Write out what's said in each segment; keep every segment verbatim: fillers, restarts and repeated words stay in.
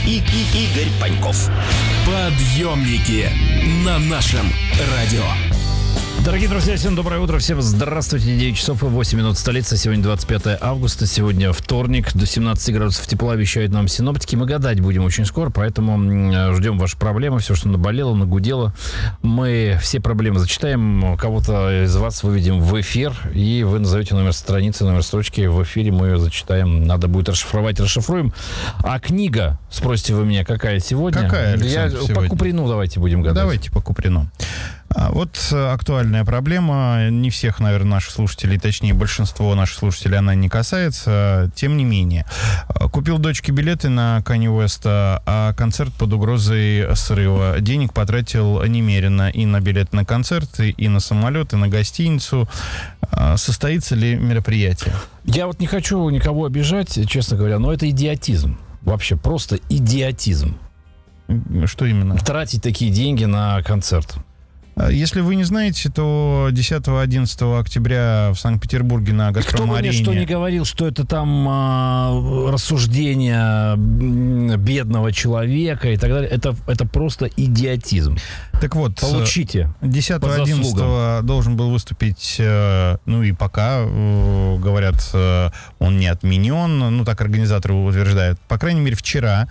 и, и Игорь Паньков. Подъемники на нашем радио. Дорогие друзья, всем доброе утро, всем здравствуйте. девять часов и восемь минут столица. Сегодня двадцать пятое августа, сегодня вторник. До семнадцати градусов тепла обещают нам синоптики. Мы гадать будем очень скоро, поэтому ждем ваши проблемы. Все, что наболело, нагудело, мы все проблемы зачитаем. Кого-то из вас выведем в эфир, и вы назовете номер страницы, номер строчки. В эфире мы ее зачитаем. Надо будет расшифровать, расшифруем. А книга, спросите вы меня, какая сегодня? Какая, Александр, Я сегодня? По Куприну давайте будем гадать. Давайте по Куприну. А вот актуальная проблема. Не всех, наверное, наших слушателей, точнее, большинство наших слушателей она не касается. Тем не менее. Купил дочке билеты на Канье Уэста, а концерт под угрозой срыва. Денег потратил немерено и на билет на концерт, и на самолет, и на гостиницу. Состоится ли мероприятие? Я вот не хочу никого обижать, честно говоря, но это идиотизм. Вообще просто идиотизм. Что именно? Тратить такие деньги на концерт. Если вы не знаете, то десятого-одиннадцатого октября в Санкт-Петербурге на «Газпром-арене». Кто бы мне что ни говорил, что это там а, рассуждения бедного человека и так далее, это, это просто идиотизм. Так вот, получите. десятого-одиннадцатого должен был выступить, ну и пока, говорят, он не отменен, ну так организаторы утверждают. По крайней мере, вчера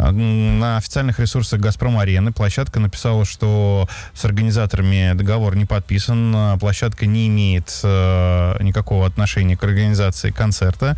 на официальных ресурсах «Газпром-арены» площадка написала, что с организаторами договор не подписан, площадка не имеет э, никакого отношения к организации концерта,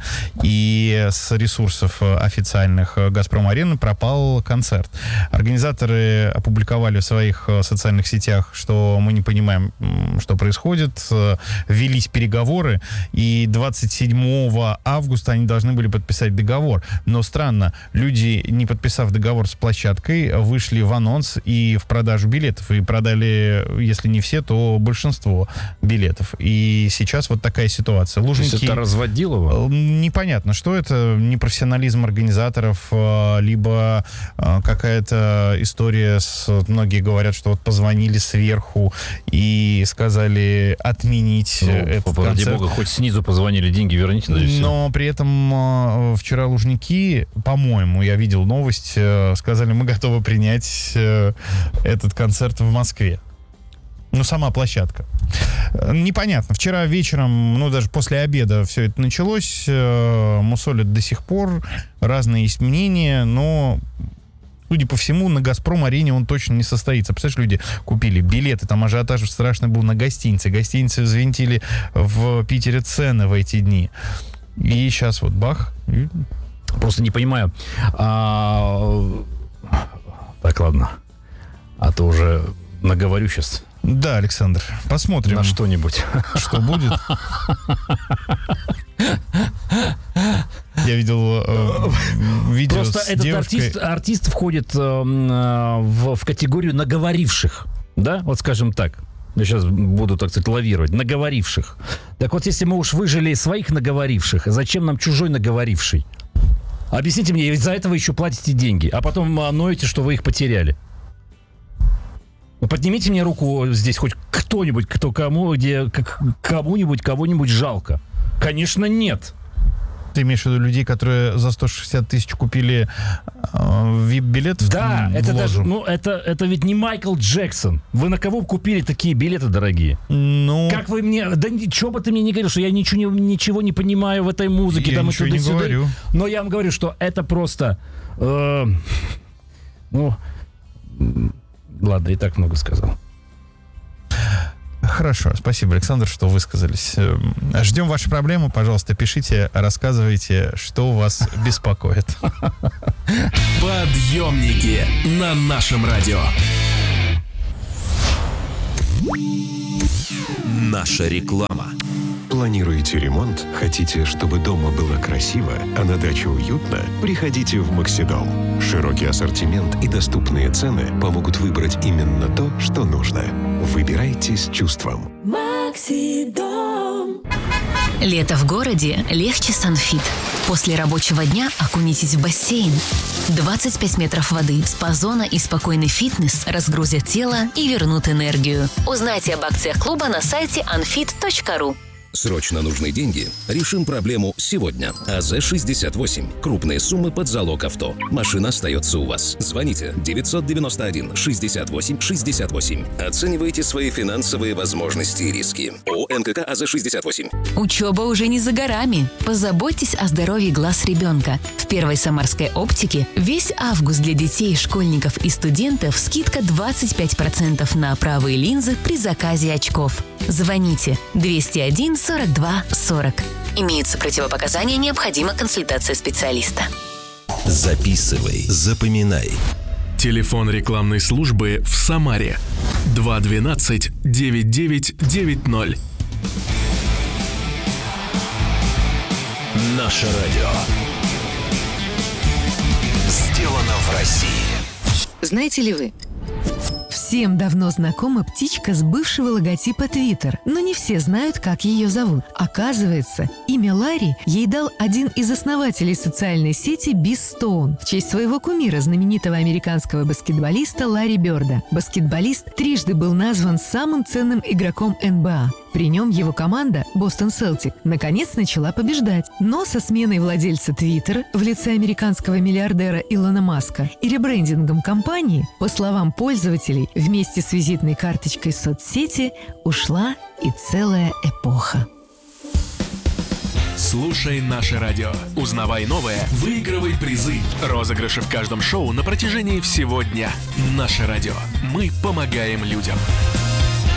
и с ресурсов официальных «Газпром-арены» пропал концерт. Организаторы опубликовали в своих социальных сетях, что мы не понимаем, что происходит, велись переговоры, и двадцать седьмого августа они должны были подписать договор. Но странно, люди, не подписав договор с площадкой, вышли в анонс и в продажу билетов, и продали, если не все, то большинство билетов. И сейчас вот такая ситуация. Лужники... То есть это разводилово? Непонятно, что это. Непрофессионализм организаторов, либо какая-то история с... Многие говорят, что вот позвонили сверху и сказали отменить ну, этот ради концерт. бога, хоть снизу позвонили, деньги верните. Да, но при этом вчера Лужники, по-моему, я видел новость, сказали, мы готовы принять этот концерт в Москве. Ну, сама площадка. Непонятно. Вчера вечером, ну, даже после обеда все это началось. Мусолят до сих пор. Разные есть мнения, но... Судя по всему, на «Газпром-арене» он точно не состоится. Представляешь, люди купили билеты, там ажиотаж страшный был на гостинице. Гостиницы взвинтили в Питере цены в эти дни. И сейчас вот бах. И... Просто не понимаю. А... Так, ладно. А то уже наговорю сейчас. Да, Александр, посмотрим. На что-нибудь. Что будет? Я видел э, видео Просто с этот девушкой... артист, артист входит э, в, в категорию наговоривших, да, вот скажем так. Я сейчас буду, так сказать, лавировать. Наговоривших. Так вот, если мы уж выжили своих наговоривших, зачем нам чужой наговоривший? Объясните мне, из-за этого еще платите деньги, а потом ноете, что вы их потеряли. Ну, поднимите мне руку здесь хоть кто-нибудь, кто кому, где как, кому-нибудь, кого-нибудь жалко. Конечно, нет. Ты имеешь в виду людей, которые за сто шестьдесят тысяч купили э, ви ай пи-билет? Да, в это ложу? даже, ну, это, это ведь не Майкл Джексон. Вы на кого купили такие билеты дорогие? Ну... Как вы мне... Да ничего бы ты мне не говорил, что я ничего не, ничего не понимаю в этой музыке. Я там, ничего и не туда-сюда. говорю. Но я вам говорю, что это просто... Э, ну... Ладно, и так много сказал. Хорошо, спасибо, Александр, что высказались. Ждем ваши проблемы, пожалуйста, пишите, рассказывайте, что вас беспокоит. Подъемники на нашем радио. Наша реклама. Планируете ремонт? Хотите, чтобы дома было красиво, а на даче уютно? Приходите в Максидом. Широкий ассортимент и доступные цены помогут выбрать именно то, что нужно. Выбирайте с чувством. Максидом. Лето в городе легче Санфит. После рабочего дня окунитесь в бассейн. двадцать пять метров воды, спа-зона и спокойный фитнес разгрузят тело и вернут энергию. Узнайте об акциях клуба на сайте анфит точка ру. Срочно нужны деньги? Решим проблему сегодня. АЗ шестьдесят восемь. Крупные суммы под залог авто. Машина остается у вас. Звоните девятьсот девяносто один шестьдесят восемь шестьдесят восемь. Оценивайте свои финансовые возможности и риски. ООО НКК АЗ шестьдесят восемь. Учеба уже не за горами. Позаботьтесь о здоровье глаз ребенка. В Первой Самарской оптике весь август для детей, школьников и студентов скидка двадцать пять процентов на правые линзы при заказе очков. Звоните двести один сорок два сорок. Имеются противопоказания, необходима консультация специалиста. Записывай, запоминай. Телефон рекламной службы в Самаре два двенадцать девять девять девять ноль. Наше радио. Сделано в России. Знаете ли вы? Всем давно знакома птичка с бывшего логотипа Twitter, но не все знают, как ее зовут. Оказывается, имя Ларри ей дал один из основателей социальной сети Биз Стоун в честь своего кумира, знаменитого американского баскетболиста Ларри Бёрда. Баскетболист трижды был назван самым ценным игроком эн бэ а. При нем его команда, Бостон Селтик, наконец начала побеждать. Но со сменой владельца Твиттера в лице американского миллиардера Илона Маска и ребрендингом компании, по словам пользователей, вместе с визитной карточкой соцсети ушла и целая эпоха. Слушай наше радио. Узнавай новое, выигрывай призы. Розыгрыши в каждом шоу на протяжении всего дня. Наше радио. Мы помогаем людям.